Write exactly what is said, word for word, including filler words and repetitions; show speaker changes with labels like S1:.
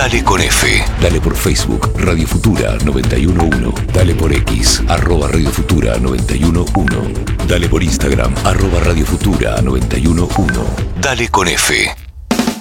S1: Dale con F.
S2: Dale por Facebook, Radio Futura noventa y uno punto uno. Dale por X, arroba Radio Futura noventa y uno punto uno. Dale por Instagram, arroba Radio Futura noventa y uno punto uno.
S1: Dale con F.